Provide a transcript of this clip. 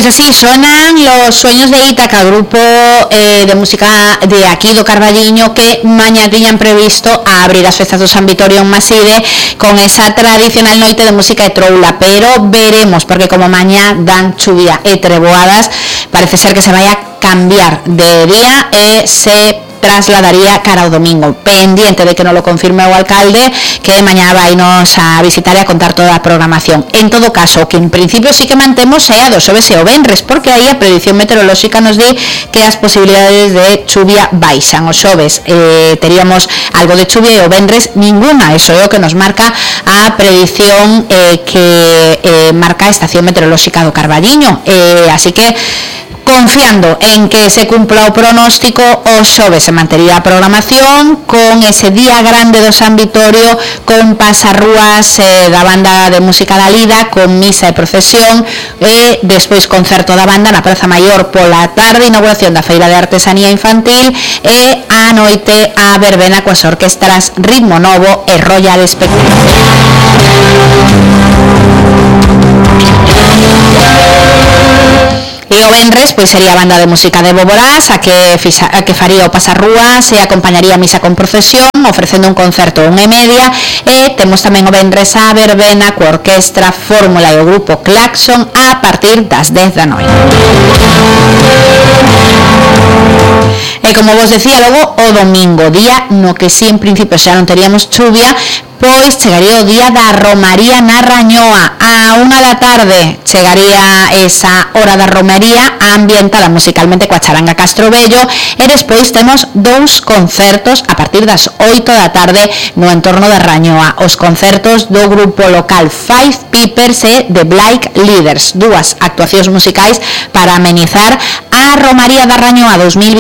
así suenan Los Sueños de Ítaca, grupo de música de aquí do Carballiño, que mañá tiñan previsto a abrir as festas do San Vitorio en Maside con esa tradicional noite de música e troula, pero veremos, porque como mañá dan chuvia e treboadas, parece ser que se vai a cambiar de día e se trasladaría cara ao domingo, pendiente de que nos lo confirme o alcalde, que mañá vainos a visitar e a contar toda a programación. En todo caso, o que en principio sí que mantemos é a do xoves e o venres, porque aí a predicción meteorolóxica nos di que as posibilidades de chuvia baixan. O xoves teríamos algo de chuvia e o venres ninguna, eso é o que nos marca a predicción que marca a estación meteorolóxica do Carballiño, así que confiando en que se cumpla o pronóstico, o xoves se mantería a programación con ese día grande do San Vitorio, con pasarrúas da banda de música da Lida, con misa e procesión, e despois concerto da banda na Praza Maior pola tarde, inauguración da Feira de Artesanía Infantil, e a noite a verbena coas orquestras Ritmo Novo e Royal Spectrum. E o venres pois sería a banda de música de Boborás a que faría o pasarrúas e acompañaría a misa con procesión, ofrecendo un concerto 1:30, e temos tamén o venres a verbena coa orquestra Fórmula e o grupo Claxon a partir das 10 da noite. E como vos decía, logo o domingo, día no que si en principio xa non teríamos chuvia, pois chegaría o día da Romaría na Rañoa. A 1 da tarde chegaría esa hora da romería ambientada musicalmente coa charanga Castrobello, e despois temos dous concertos a partir das 8 da tarde no entorno da Rañoa, os concertos do grupo local Five Pipers e The Black Leaders, dúas actuacións musicais para amenizar a Romaría da Rañoa 2020.